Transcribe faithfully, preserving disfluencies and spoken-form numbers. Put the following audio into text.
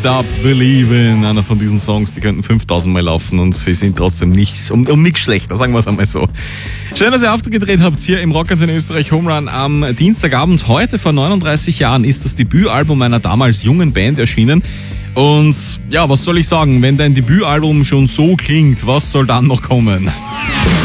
Stop Believin', einer von diesen Songs, die könnten fünftausend Mal laufen und sie sind trotzdem nicht, um, um nichts schlechter, sagen wir es einmal so. Schön, dass ihr aufgedreht habt hier im Rock'n'S in Österreich Home Run am Dienstagabend. Heute vor neununddreißig Jahren ist das Debütalbum einer damals jungen Band erschienen. Und ja, was soll ich sagen, wenn dein Debütalbum schon so klingt, was soll dann noch kommen?